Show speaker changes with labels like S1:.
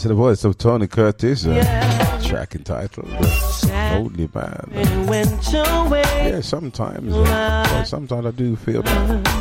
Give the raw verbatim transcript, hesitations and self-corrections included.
S1: to the voice of Tony Curtis. Uh, yeah. Track entitled uh, Only Man. Uh, yeah, sometimes. Uh, well, sometimes I do feel bad.